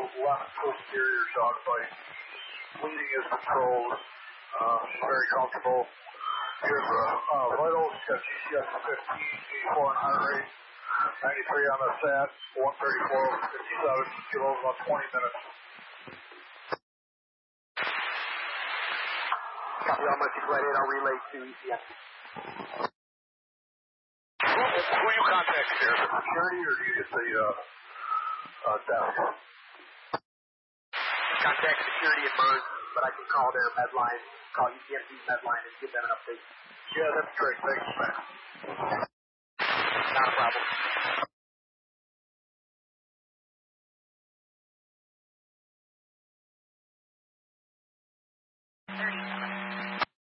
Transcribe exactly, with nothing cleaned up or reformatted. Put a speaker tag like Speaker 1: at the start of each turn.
Speaker 1: left posterior dogfight. Bleeding is controlled. Uh, she's very comfortable. Here's uh, uh, vitals. She's got G C S of fifteen, eighty-four on heart rate, ninety-three on the sat, one thirty-four over fifty-seven kilos, about twenty minutes.
Speaker 2: Copy all message right in. I'll relay to E C M.
Speaker 1: Who, who you contact here? Is it security or do you get the uh, uh, desk?
Speaker 2: Contact security at Burns, but I can call their med line, call E C M C's med line and give them an update.
Speaker 1: Yeah, that's great. Thanks, man.
Speaker 2: Not a problem.